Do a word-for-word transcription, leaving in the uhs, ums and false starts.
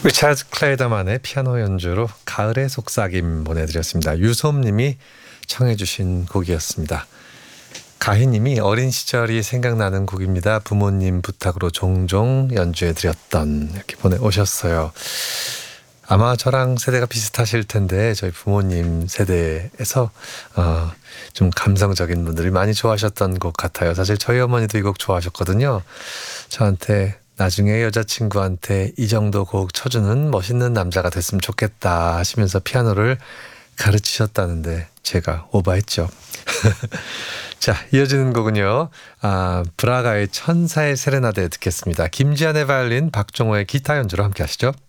리차드 클레이더만의 피아노 연주로 가을의 속삭임 보내드렸습니다. 유솜님이 청해 주신 곡이었습니다. 가희님이 어린 시절이 생각나는 곡입니다. 부모님 부탁으로 종종 연주해드렸던 이렇게 보내오셨어요. 아마 저랑 세대가 비슷하실 텐데 저희 부모님 세대에서 어, 좀 감성적인 분들이 많이 좋아하셨던 곡 같아요. 사실 저희 어머니도 이 곡 좋아하셨거든요. 저한테 나중에 여자친구한테 이 정도 곡 쳐주는 멋있는 남자가 됐으면 좋겠다 하시면서 피아노를 가르치셨다는데 제가 오버했죠. 자, 이어지는 곡은요. 아, 브라가의 천사의 세레나데 듣겠습니다. 김지한의 바이올린, 박종호의 기타 연주로 함께 하시죠.